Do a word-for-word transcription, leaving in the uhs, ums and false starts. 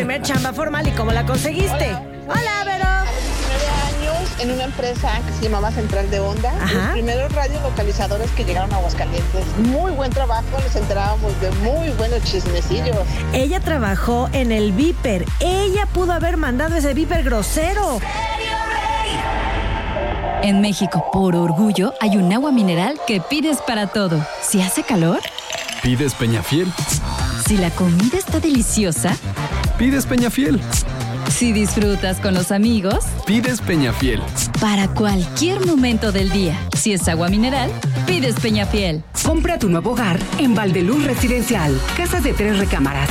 primer chamba formal y cómo la conseguiste? Hola, Hola Vero. A los diecinueve años, en una empresa que se llamaba Central de Onda, Ajá. los primeros radiolocalizadores que llegaron a Aguascalientes. Muy buen trabajo, nos enterábamos de muy buenos chismecillos. Ella trabajó en el Viper. Ella pudo haber mandado ese Viper grosero. En México, por orgullo, hay un agua mineral que pides para todo. Si hace calor, pides Peñafiel. si la comida está deliciosa, Pides Peñafiel. si disfrutas con los amigos, Pides Peñafiel. para cualquier momento del día. Si es agua mineral, pides Peñafiel. Compra tu nuevo hogar en Valdeluz Residencial. Casas de tres recámaras,